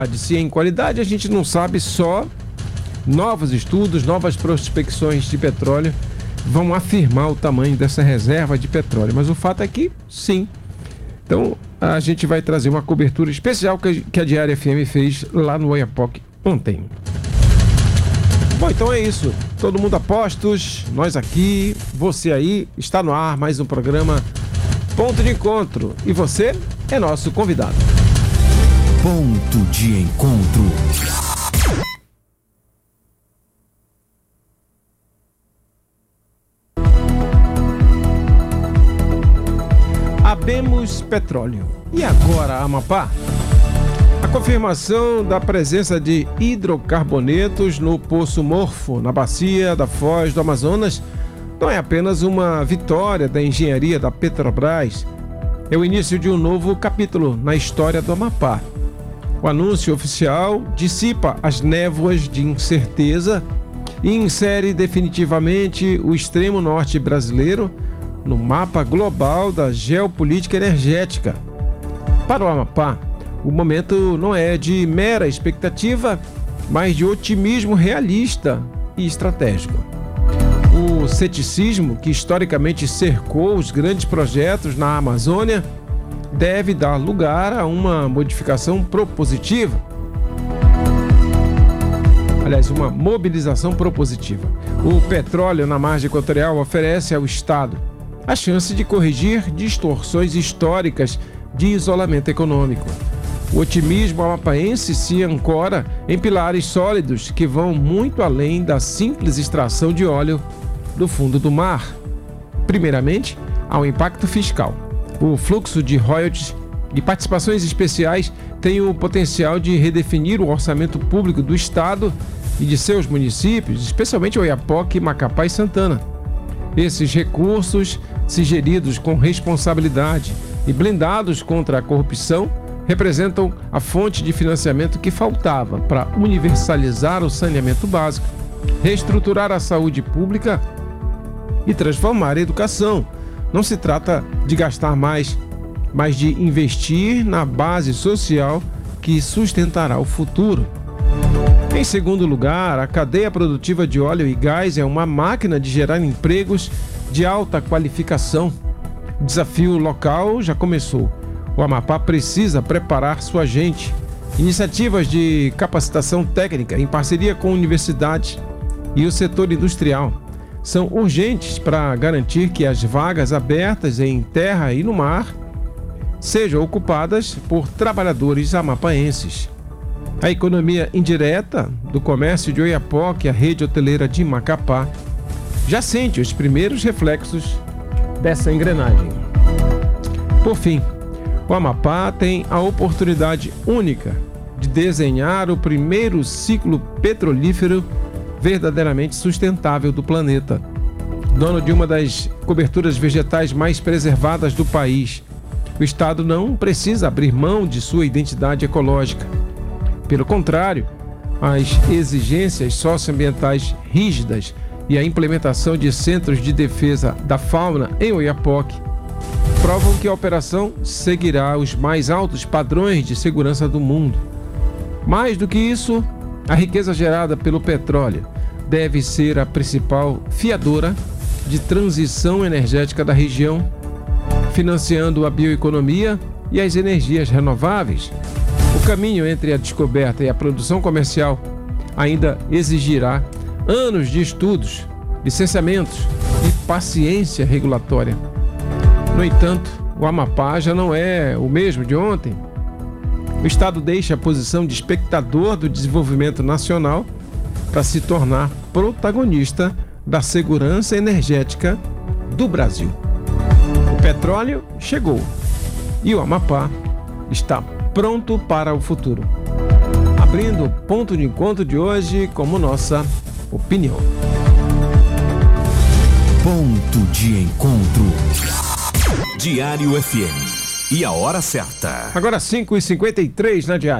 Se em qualidade a gente não sabe, só novos estudos, novas prospecções de petróleo vão afirmar o tamanho dessa reserva de petróleo. Mas o fato é que sim. Então a gente vai trazer uma cobertura especial que a Diário FM fez lá no Oiapoque ontem. Bom, então é isso. Todo mundo a postos, nós aqui, você aí, está no ar mais um programa Ponto de Encontro. E você é nosso convidado. Ponto de Encontro. Abemos Petróleo. E agora, Amapá? A confirmação da presença de hidrocarbonetos no Poço Morfo, na bacia da Foz do Amazonas, não é apenas uma vitória da engenharia da Petrobras, é o início de um novo capítulo na história do Amapá. O anúncio oficial dissipa as névoas de incerteza e insere definitivamente o extremo norte brasileiro no mapa global da geopolítica energética. Para o Amapá, o momento não é de mera expectativa, mas de otimismo realista e estratégico. O ceticismo que historicamente cercou os grandes projetos na Amazônia deve dar lugar a uma modificação propositiva. Aliás, uma mobilização propositiva. O petróleo na margem equatorial oferece ao Estado a chance de corrigir distorções históricas de isolamento econômico. O otimismo amapaense se ancora em pilares sólidos que vão muito além da simples extração de óleo do fundo do mar. Primeiramente, há o impacto fiscal. O fluxo de royalties e participações especiais tem o potencial de redefinir o orçamento público do Estado e de seus municípios, especialmente Oiapoque, Macapá e Santana. Esses recursos, se geridos com responsabilidade e blindados contra a corrupção, representam a fonte de financiamento que faltava para universalizar o saneamento básico, reestruturar a saúde pública e transformar a educação. Não se trata de gastar mais, mas de investir na base social que sustentará o futuro. Em segundo lugar, a cadeia produtiva de óleo e gás é uma máquina de gerar empregos de alta qualificação. O desafio local já começou. O Amapá precisa preparar sua gente. Iniciativas de capacitação técnica em parceria com universidades e o setor industrial são urgentes para garantir que as vagas abertas em terra e no mar sejam ocupadas por trabalhadores amapaenses. A economia indireta do comércio de Oiapoque, a rede hoteleira de Macapá, já sente os primeiros reflexos dessa engrenagem. Por fim, o Amapá tem a oportunidade única de desenhar o primeiro ciclo petrolífero verdadeiramente sustentável do planeta. Dono de uma das coberturas vegetais mais preservadas do país, o Estado não precisa abrir mão de sua identidade ecológica. Pelo contrário, as exigências socioambientais rígidas e a implementação de centros de defesa da fauna em Oiapoque provam que a operação seguirá os mais altos padrões de segurança do mundo. Mais do que isso, a riqueza gerada pelo petróleo deve ser a principal fiadora de transição energética da região, financiando a bioeconomia e as energias renováveis. O caminho entre a descoberta e a produção comercial ainda exigirá anos de estudos, licenciamentos e paciência regulatória. No entanto, o Amapá já não é o mesmo de ontem. O Estado deixa a posição de espectador do desenvolvimento nacional para se tornar protagonista da segurança energética do Brasil. O petróleo chegou e o Amapá está pronto para o futuro. Abrindo o ponto de encontro de hoje como nossa opinião. Ponto de Encontro. Diário FM. E a hora certa. Agora 5h53 na Diário.